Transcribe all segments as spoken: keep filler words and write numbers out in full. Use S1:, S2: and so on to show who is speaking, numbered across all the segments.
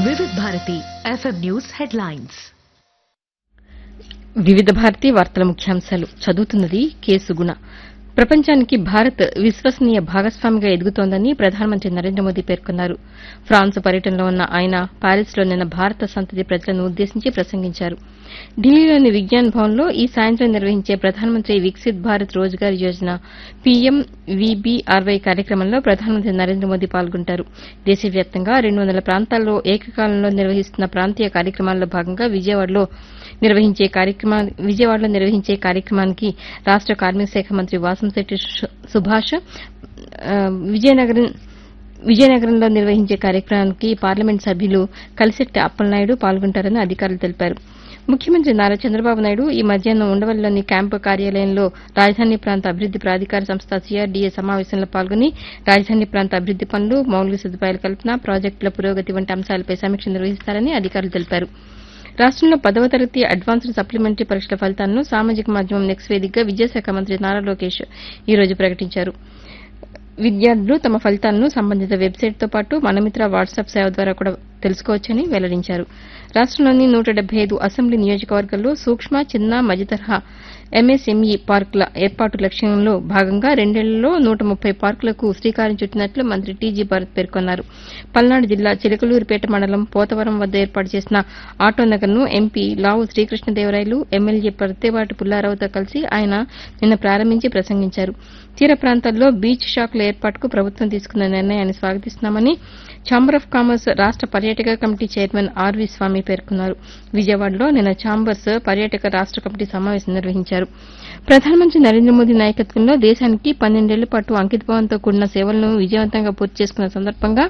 S1: వివిధ Bharati FM news headlines.
S2: వివిధ భారతి వార్తల ముఖ్యాంశాలు చదువుతున్నది కేసుగుణ. ప్రపంచానికి భారత్ విశ్వసనీయ భాగస్వామిగా ఎదుగుతోందని ప్రధానమంత్రి నరేంద్ర మోదీ పేర్కొన్నారు. ఫ్రాన్స్ పర్యటనలో ఉన్న ఆయన ప్యారిస్లో నిన్న భారత సంతతి ప్రజలను ఉద్దేశించి ప్రసంగించారు. ఢిల్లీలోని విజ్ఞాన్ భవన్లో ఈ సాయంత్రం నిర్వహించే ప్రధానమంత్రి వికసిత్ భారత్ రోజ్గార్ యోజన పీఎం వీబీఆర్వై కార్యక్రమంలో ప్రధానమంత్రి నరేంద్ర మోదీ పాల్గొంటారు. దేశవ్యాప్తంగా రెండు వందల ప్రాంతాల్లో ఏకకాలంలో నిర్వహిస్తున్న ప్రాంతీయ కార్యక్రమాల్లో భాగంగా విజయవాడలో నిర్వహించే కార్యక్రమా విజయవాడలో నిర్వహించే కార్యక్రమానికి రాష్ట కార్మిక శాఖ మంత్రి వాసంశెట్టి సుభాష్, విజయనగరం విజయనగరంలో నిర్వహించే కార్యక్రమానికి పార్లమెంట్ సభ్యులు కలిశెట్టి అప్పలనాయుడు పాల్గొంటారని అధికారులు తెలిపారు. ముఖ్యమంత్రి నారా చంద్రబాబు నాయుడు ఈ మధ్యాహ్నం ఉండవల్లిలోని క్యాంపు కార్యాలయంలో రాజధాని ప్రాంత అభివృద్ది ప్రాధికార సంస్థ సీఆర్డీఏ సమావేశంలో పాల్గొని రాజధాని ప్రాంత అభివృద్ది పనులు, మౌలిక సదుపాయాల కల్పన, ప్రాజెక్టుల పురోగతి వంటి అంశాలపై సమీక్ష నిర్వహిస్తారని అధికారులు తెలిపారు. రాష్టంలో పదవ తరగతి అడ్వాన్స్డ్ సప్లిమెంటరీ పరీక్షల ఫలితాలను సామాజిక మాధ్యమం నెక్స్ వేదికగా విద్యాశాఖ మంత్రి నారా లోకేష్ ఈ రోజు ప్రకటించారు. విద్యార్థులు తమ ఫలితాలను సంబంధిత వెబ్సైట్తో పాటు మనమిత్ర వాట్సాప్ సేవ ద్వారా కూడా తెలుసుకోవచ్చని వెల్లడించారు. రాష్టంలోని నూట డెబ్బై ఐదు అసెంబ్లీ నియోజకవర్గాల్లో సూక్ష్మ, చిన్న, మధ్యతరహా ఎంఎస్ఎంఈ పార్కుల ఏర్పాటు లక్ష్యంలో భాగంగా రెండేళ్లలో నూట ముప్పై పార్కులకు శ్రీకారం చుట్టినట్లు మంత్రి టీజీ భరత్ పేర్కొన్నారు. పల్నాడు జిల్లా చిలకలూరిపేట మండలం పోతవరం వద్ద ఏర్పాటు చేసిన ఆటోనగర్ను ఎంపీ లావు శ్రీకృష్ణదేవరాయలు, ఎమ్మెల్యే పర్తేపాటి పుల్లారావుతో కలిసి ఆయన నిన్న ప్రారంభించి ప్రసంగించారు. తీర ప్రాంతాల్లో బీచ్ షాకుల ఏర్పాటుకు ప్రభుత్వం తీసుకున్న నిర్ణయాన్ని స్వాగతిస్తున్నామని ఛాంబర్ ఆఫ్ కామర్స్ రాష్ట పర్యాటక కమిటీ చైర్మన్ ఆర్వీ స్వామి పేర్కొన్నారు. విజయవాడలో నిన్న ఛాంబర్స్ పర్యాటక రాష్ట కమిటీ సమావేశం నిర్వహించారు. ప్రధానమంత్రి నరేంద్ర మోదీ నాయకత్వంలో దేశానికి పన్నెండేళ్ల పాటు అంకితభావంతో కూడిన సేవలను విజయవంతంగా పూర్తి చేసుకున్న సందర్భంగా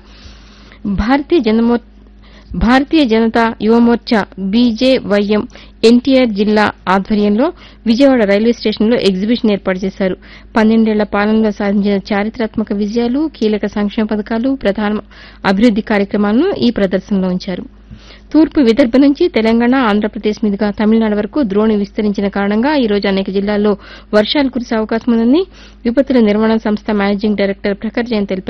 S2: భారతీయ జనమో భారతీయ జనతా యువమోర్చా బీజేవైఎం ఎన్టీఆర్ జిల్లా ఆధ్వర్యంలో విజయవాడ రైల్వే స్టేషన్లో ఎగ్జిబిషన్ ఏర్పాటు చేశారు. పన్నెండేళ్ల పాలనలో సాధించిన చారిత్రాత్మక విజయాలు, కీలక సంక్షేమ పథకాలు, ప్రధాన అభివృద్ది కార్యక్రమాలను ఈ ప్రదర్శనలో ఉంచారు. తూర్పు విదర్భ నుంచి తెలంగాణ, ఆంధ్రప్రదేశ్ మీదుగా తమిళనాడు వరకు ద్రోణి విస్తరించిన కారణంగా ఈ రోజు అనేక జిల్లాల్లో వర్షాలు కురిసే అవకాశం ఉందని విపత్తుల నిర్వహణ సంస్థ మేనేజింగ్ డైరెక్టర్ ప్రఖర్ జైన్ తెలిపారు.